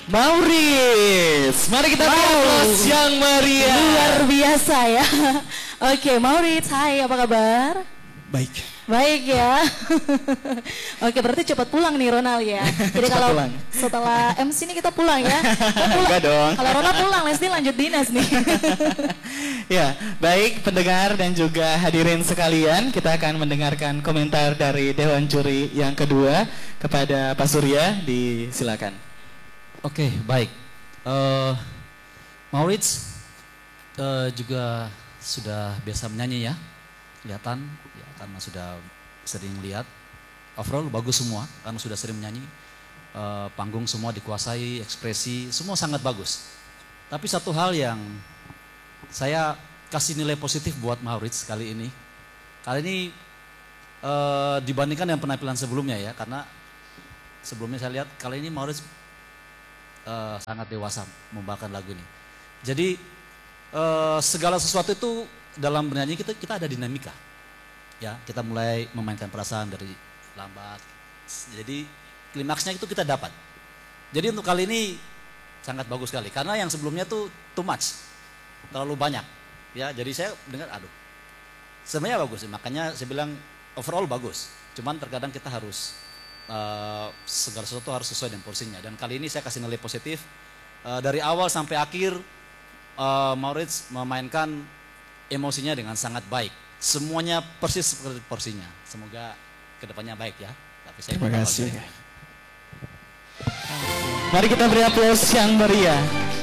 Maurits. Mari kita aplaus yang meriah. Luar biasa ya. Oke, Maurits, hai, apa kabar? Baik. Baik ya. Oke, berarti cepat pulang nih Ronald ya. Jadi kalau pulang. setelah MC ini kita pulang ya. Enggak dong. Kalau Ronald pulang, Leslie lanjut dinas nih. Ya, baik pendengar dan juga hadirin sekalian, kita akan mendengarkan komentar dari Dewan Juri yang kedua kepada Pak Surya. Disilakan. Oke, baik. Maurits juga sudah biasa menyanyi ya, kelihatan ya, karena sudah sering lihat. Overall bagus semua karena sudah sering menyanyi. Panggung semua dikuasai, ekspresi semua sangat bagus. Tapi satu hal yang saya kasih nilai positif buat Maurits kali ini. Kali ini dibandingkan dengan penampilan sebelumnya ya, karena sebelumnya saya lihat kali ini Maurits sangat dewasa membawakan lagu ini. Jadi segala sesuatu itu dalam bernyanyi kita ada dinamika. Ya, kita mulai memainkan perasaan dari lambat. Jadi klimaksnya itu kita dapat. Jadi untuk kali ini sangat bagus sekali karena yang sebelumnya tuh too much. Terlalu banyak. Ya, jadi saya dengar aduh. Sebenarnya bagus, makanya saya bilang overall bagus. Cuman terkadang kita harus segala sesuatu harus sesuai dengan porsinya. Dan kali ini saya kasih nilai positif. Dari awal sampai akhir Maurits memainkan emosinya dengan sangat baik. Semuanya persis seperti porsinya. Semoga kedepannya baik ya. Tapi saya terima kasih. Mari kita beri aplaus yang meriah.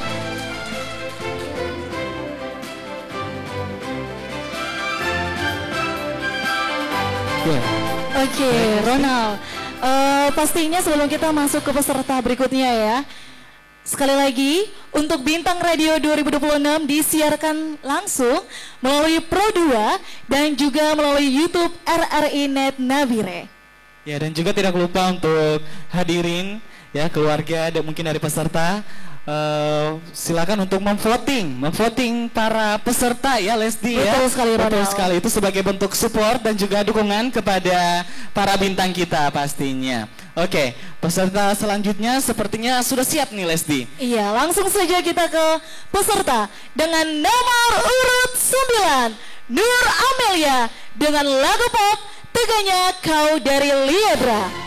Oke, Ronald. Pastinya sebelum kita masuk ke peserta berikutnya ya. Sekali lagi, untuk Bintang Radio 2026 disiarkan langsung melalui Pro 2 dan juga melalui YouTube RRI Net Nabire. Ya, dan juga tidak lupa untuk hadirin ya, keluarga dan mungkin dari peserta, silakan untuk memvoting para peserta ya, Lesdi ya. Betul sekali, Ronald. Betul sekali, itu sebagai bentuk support dan juga dukungan kepada para bintang kita pastinya. Oke, peserta selanjutnya sepertinya sudah siap nih, Lesdi. Iya, langsung saja kita ke peserta dengan nomor urut 9, Nur Amelia dengan lagu pop Teganya Kau dari Liedra.